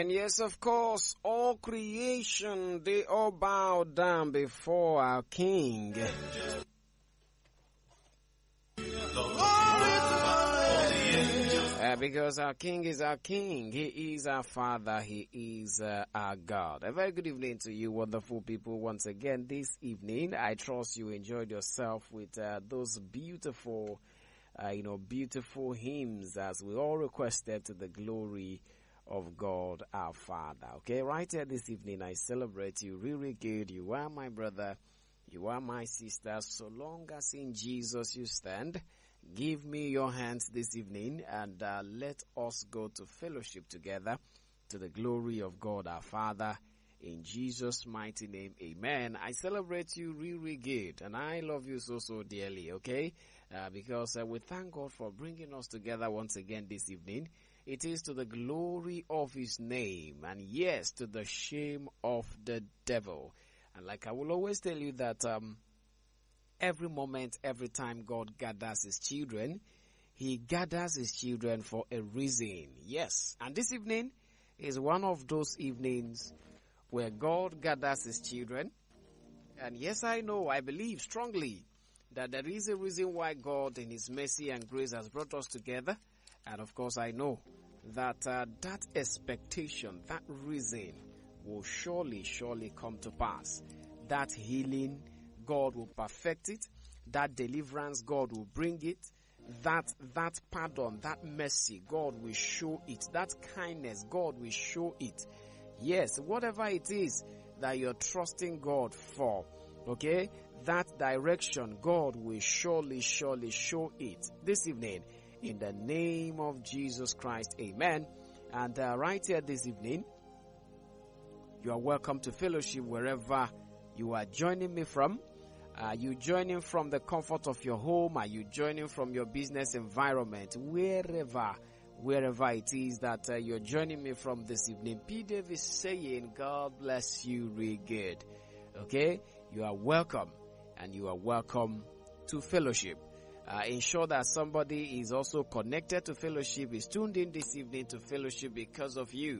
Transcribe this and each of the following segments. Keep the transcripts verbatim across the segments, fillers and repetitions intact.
And yes, of course, all creation, they all bow down before our King. Uh, because our King is our King. He is our Father. He is uh, our God. A very good evening to you, wonderful people. Once again, this evening, I trust you enjoyed yourself with uh, those beautiful, uh, you know, beautiful hymns as we all requested to the glory of God our Father. Okay, right here this evening, I celebrate you really good. You are my brother. You are my sister. So long as in Jesus you stand, give me your hands this evening and uh, let us go to fellowship together to the glory of God our Father. In Jesus' mighty name, amen. I celebrate you really good and I love you so, so dearly, okay? Uh, because uh, we thank God for bringing us together once again this evening. It is to the glory of His name and yes, to the shame of the devil. And like I will always tell you that um, every moment, every time God gathers His children, He gathers His children for a reason. Yes. And this evening is one of those evenings where God gathers His children. And yes, I know, I believe strongly that there is a reason why God in His mercy and grace has brought us together. And of course, I know that uh, that expectation, that reason will surely, surely come to pass. That healing, God will perfect it. That deliverance, God will bring it. That, that pardon, that mercy, God will show it. That kindness, God will show it. Yes, whatever it is that you're trusting God for, okay, that direction, God will surely, surely show it this evening. In the name of Jesus Christ, amen. And uh, right here this evening, you are welcome to fellowship wherever you are joining me from. Are you joining from the comfort of your home? Are you joining from your business environment? Wherever, wherever it is that uh, you're joining me from this evening, P. Dave is saying, God bless you really good. Okay? You are welcome and you are welcome to fellowship. Uh, ensure that somebody is also connected to fellowship, is tuned in this evening to fellowship because of you.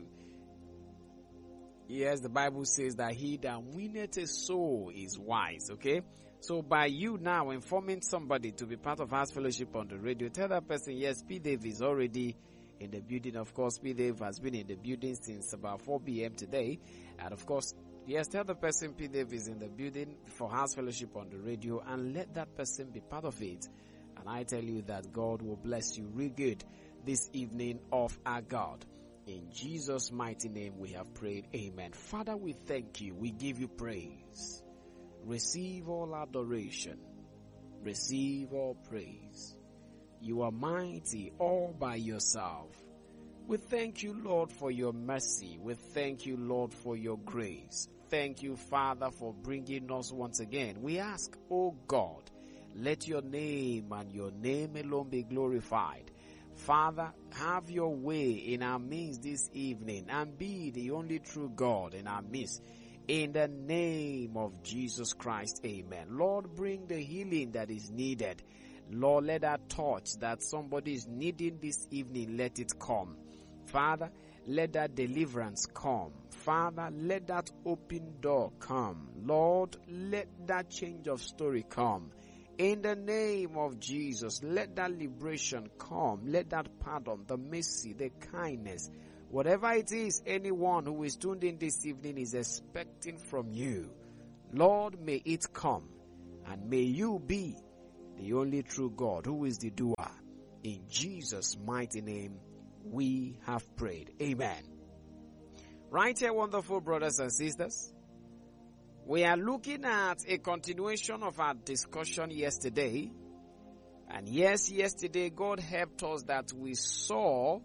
Yes, the Bible says that he that winneth a soul is wise, okay? So by you now informing somebody to be part of House Fellowship on the radio, tell that person, yes, P. Dave is already in the building. Of course, P. Dave has been in the building since about four p.m. today. And of course, yes, tell the person P. Dave is in the building for House Fellowship on the radio and let that person be part of it. And I tell you that God will bless you real good this evening of our God. In Jesus' mighty name we have prayed. Amen. Father, we thank you. We give you praise. Receive all adoration. Receive all praise. You are mighty all by yourself. We thank you, Lord, for your mercy. We thank you, Lord, for your grace. Thank you, Father, for bringing us once again. We ask, oh God, let your name and your name alone be glorified. Father, have your way in our midst this evening and be the only true God in our midst. In the name of Jesus Christ, amen. Lord, bring the healing that is needed. Lord, let that touch that somebody is needing this evening, let it come. Father, let that deliverance come. Father, let that open door come. Lord, let that change of story come. In the name of Jesus, let that liberation come. Let that pardon, the mercy, the kindness, whatever it is anyone who is tuned in this evening is expecting from you, Lord, may it come. And may you be the only true God who is the doer. In Jesus' mighty name, we have prayed. Amen. Right here, wonderful brothers and sisters. We are looking at a continuation of our discussion yesterday. And yes, yesterday God helped us that we saw,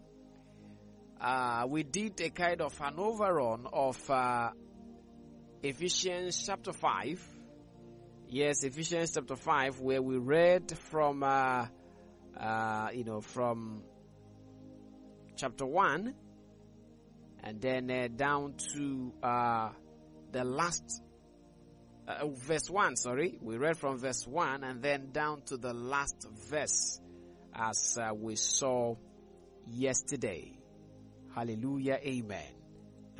uh, we did a kind of an overrun of uh, Ephesians chapter five. Yes, Ephesians chapter five, where we read from, uh, uh, you know, from chapter one and then uh, down to uh, the last Uh, verse one, sorry. We read from verse one and then down to the last verse as uh, we saw yesterday. Hallelujah, amen.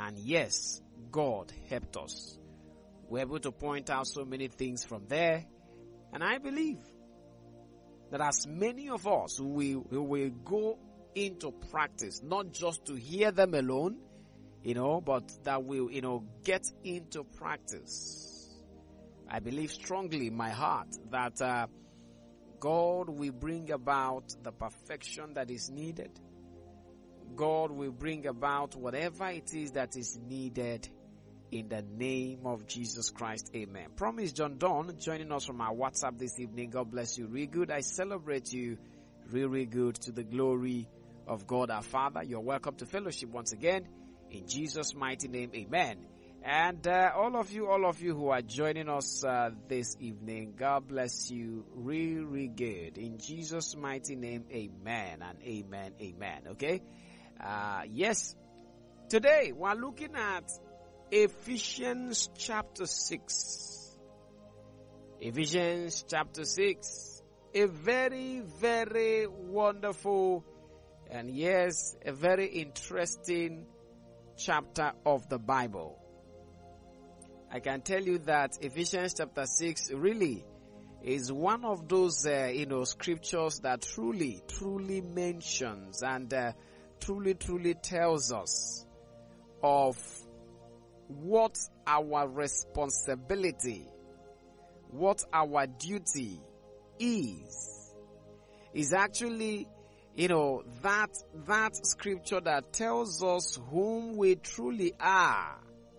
And yes, God helped us. We're able to point out so many things from there. And I believe that as many of us who will, who will go into practice, not just to hear them alone, you know, but that will, you know, get into practice. I believe strongly in my heart that uh, God will bring about the perfection that is needed. God will bring about whatever it is that is needed in the name of Jesus Christ. Amen. Promise John Don joining us from our WhatsApp this evening. God bless you. Really good. I celebrate you. Really, really good, to the glory of God our Father. You're welcome to fellowship once again. In Jesus' mighty name, amen. And uh, all of you, all of you who are joining us uh, this evening, God bless you. Really, really good. In Jesus' mighty name, amen and amen, amen. Okay? Uh, yes. Today, we're looking at Ephesians chapter six. Ephesians chapter six. A very, very wonderful and yes, a very interesting chapter of the Bible. I can tell you that Ephesians chapter six really is one of those, uh, you know, scriptures that truly, truly mentions and uh, truly, truly tells us of what our responsibility, what our duty is, is actually, you know, that, that scripture that tells us whom we truly are.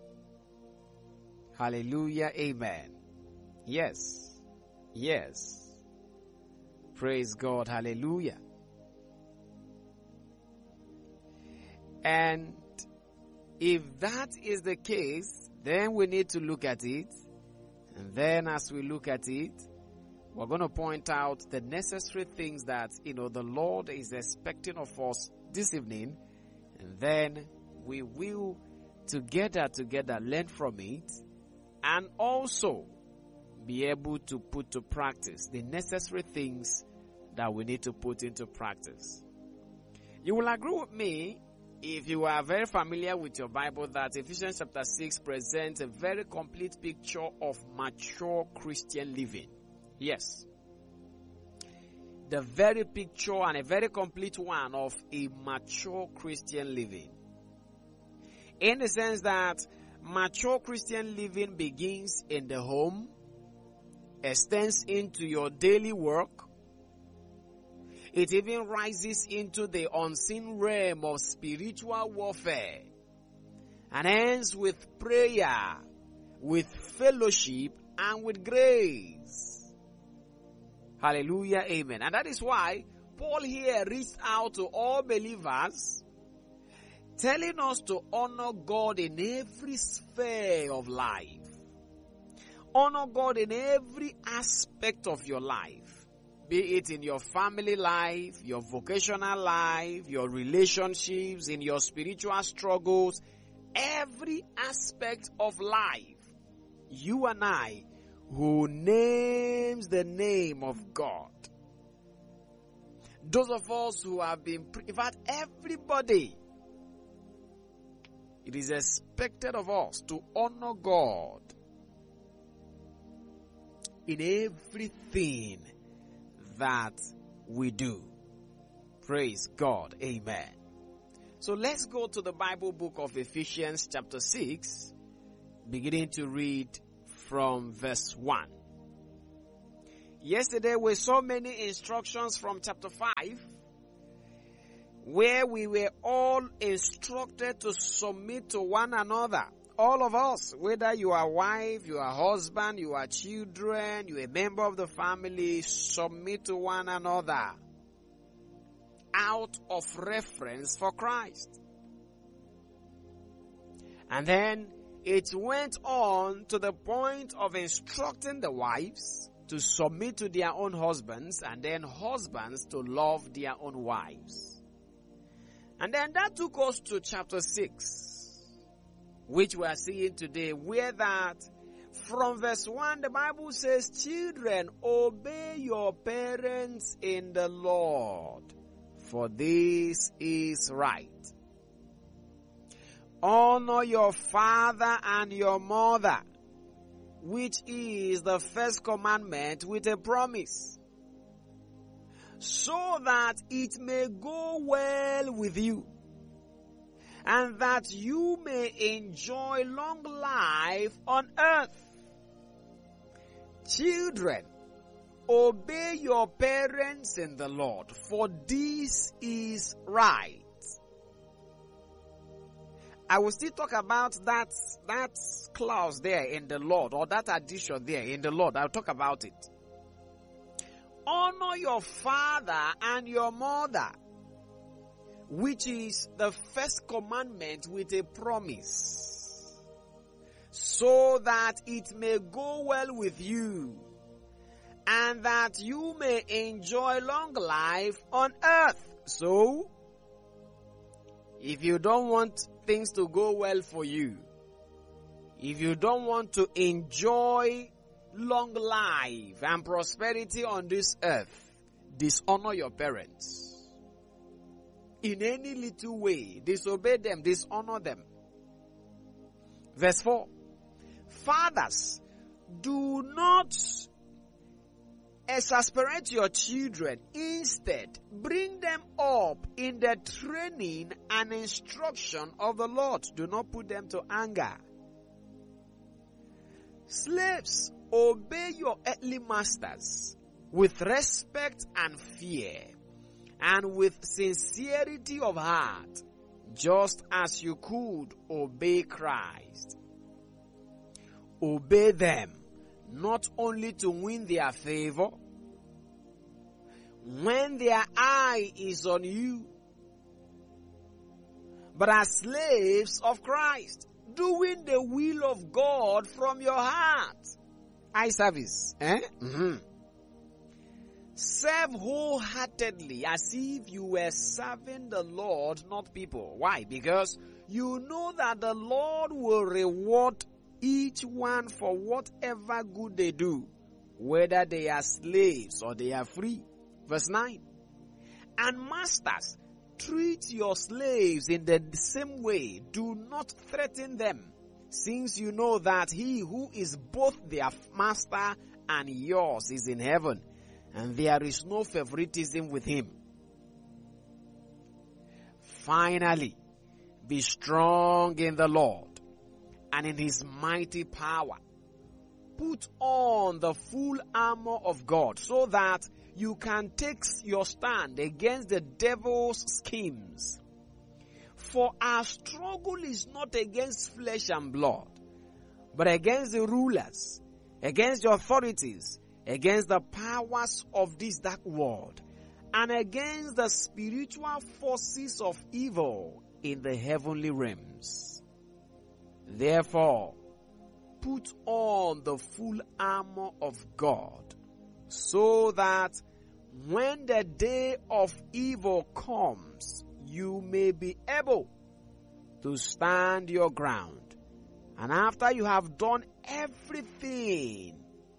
Hallelujah, amen. Yes, yes. Praise God, hallelujah. And if that is the case, then we need to look at it. And then as we look at it, we're going to point out the necessary things that, you know, the Lord is expecting of us this evening. And then we will together, together learn from it and also be able to put to practice the necessary things that we need to put into practice. You will agree with me, if you are very familiar with your Bible, that Ephesians chapter six presents a very complete picture of mature Christian living. Yes. The very picture and a very complete one of a mature Christian living. In the sense that mature Christian living begins in the home, extends into your daily work. It even rises into the unseen realm of spiritual warfare and ends with prayer, with fellowship, and with grace. Hallelujah, amen. And that is why Paul here reached out to all believers, telling us to honor God in every sphere of life. Honor God in every aspect of your life. Be it in your family life, your vocational life, your relationships, in your spiritual struggles, every aspect of life. You and I, who names the name of God. Those of us who have been, in fact, everybody, it is expected of us to honor God in everything that we do. Praise God. Amen. So let's go to the Bible book of Ephesians chapter six, beginning to read from verse one. Yesterday we saw many instructions from chapter five, where we were all instructed to submit to one another. All of us, whether you are wife, you are husband, you are children, you are a member of the family, submit to one another out of reverence for Christ. And then it went on to the point of instructing the wives to submit to their own husbands, and then husbands to love their own wives. And then that took us to chapter six. Which we are seeing today, where that from verse one, the Bible says, children, obey your parents in the Lord, for this is right. Honor your father and your mother, which is the first commandment with a promise, so that it may go well with you, and that you may enjoy long life on earth. Children, obey your parents in the Lord, for this is right. I will still talk about that, that clause there in the Lord, or that addition there in the Lord. I'll talk about it. Honor your father and your mother, which is the first commandment with a promise, so that it may go well with you, and that you may enjoy long life on earth. So, if you don't want things to go well for you, if you don't want to enjoy long life and prosperity on this earth, dishonor your parents. In any little way, disobey them, dishonor them. Verse four. Fathers, do not exasperate your children. Instead, bring them up in the training and instruction of the Lord. Do not put them to anger. Slaves, obey your earthly masters with respect and fear, and with sincerity of heart, just as you could obey Christ. Obey them, not only to win their favor, when their eye is on you, but as slaves of Christ, doing the will of God from your heart. Eye service, eh? Mm-hmm. Serve wholeheartedly as if you were serving the Lord, not people. Why? Because you know that the Lord will reward each one for whatever good they do, whether they are slaves or they are free. Verse nine. And masters, treat your slaves in the same way. Do not threaten them, since you know that he who is both their master and yours is in heaven, and there is no favoritism with him. Finally, be strong in the Lord and in his mighty power. Put on the full armor of God, so that you can take your stand against the devil's schemes. For our struggle is not against flesh and blood, but against the rulers, against the authorities, against the powers of this dark world, and against the spiritual forces of evil in the heavenly realms. Therefore, put on the full armor of God, so that when the day of evil comes, you may be able to stand your ground. And after you have done everything,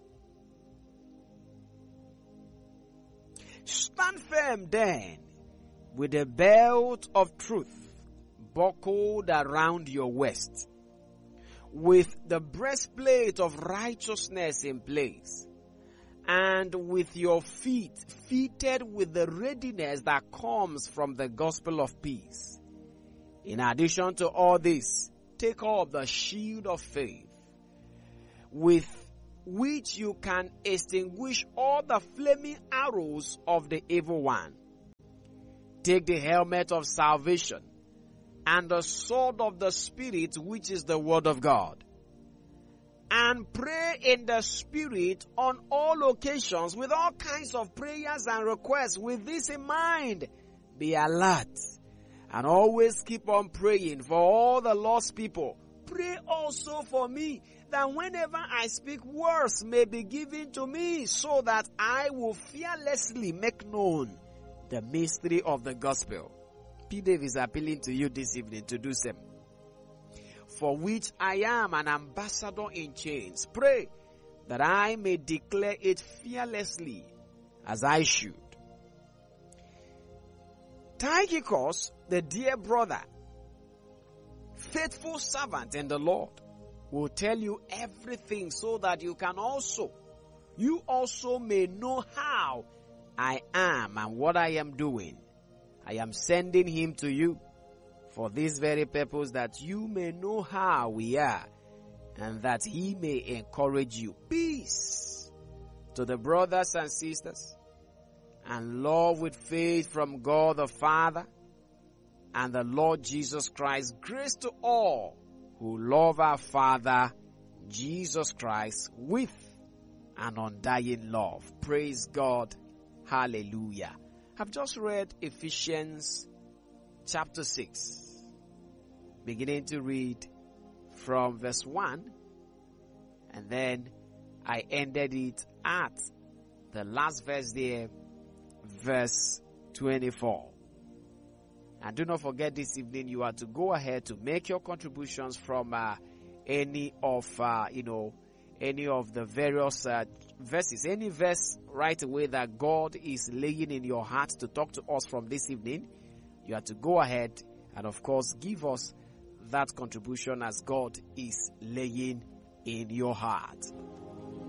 stand firm then, with the belt of truth buckled around your waist, with the breastplate of righteousness in place, and with your feet fitted with the readiness that comes from the gospel of peace. In addition to all this, take up the shield of faith, with which you can extinguish all the flaming arrows of the evil one. Take the helmet of salvation and the sword of the Spirit, which is the word of God. And pray in the Spirit on all occasions with all kinds of prayers and requests. With this in mind, be alert and always keep on praying for all the lost people. Pray also for me, that whenever I speak, words may be given to me, so that I will fearlessly make known the mystery of the gospel. P. Dave is appealing to you this evening to do same. For which I am an ambassador in chains. Pray that I may declare it fearlessly as I should. Tychicus, the dear brother, faithful servant in the Lord, will tell you everything so that you can also, you also may know how I am and what I am doing. I am sending him to you for this very purpose, that you may know how we are and that he may encourage you. Peace to the brothers and sisters, and love with faith from God the Father and the Lord Jesus Christ. Grace to all who love our Father Jesus Christ with an undying love. Praise God. Hallelujah. I've just read Ephesians chapter six, beginning to read from verse one, and then I ended it at the last verse there, verse twenty-four. And do not forget, this evening you are to go ahead to make your contributions from uh, any of, uh, you know, any of the various uh, verses, any verse right away that God is laying in your heart to talk to us from this evening. You are to go ahead and, of course, give us that contribution as God is laying in your heart.